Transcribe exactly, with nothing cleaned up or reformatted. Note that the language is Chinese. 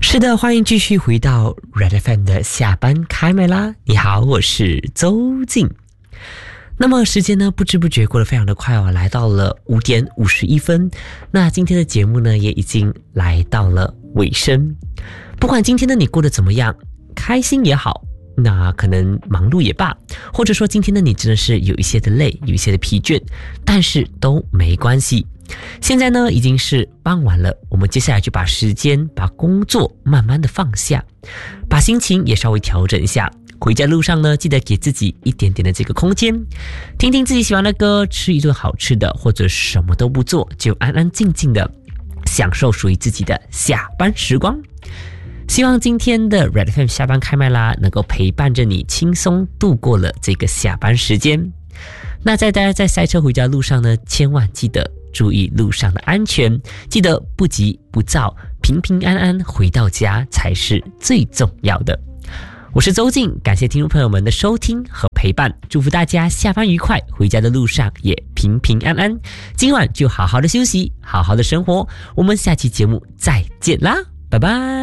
是的，欢迎继续回到 Red F M 的下班开麦啦！你好，我是周静。那么时间呢，不知不觉过得非常的快哦，来到了五点五十一分。那今天的节目呢，也已经来到了尾声。不管今天的你过得怎么样，开心也好，那可能忙碌也罢，或者说今天的你真的是有一些的累，有一些的疲倦，但是都没关系。现在呢已经是傍晚了，我们接下来就把时间把工作慢慢的放下，把心情也稍微调整一下。回家路上呢，记得给自己一点点的这个空间，听听自己喜欢的歌，吃一顿好吃的，或者什么都不做，就安安静静的享受属于自己的下班时光。希望今天的 Red F M 下班开麦啦，能够陪伴着你轻松度过了这个下班时间。那在大家在塞车回家路上呢，千万记得注意路上的安全，记得不急不躁，平平安安回到家才是最重要的。我是周静，感谢听众朋友们的收听和陪伴，祝福大家下班愉快，回家的路上也平平安安。今晚就好好的休息，好好的生活，我们下期节目再见啦，拜拜。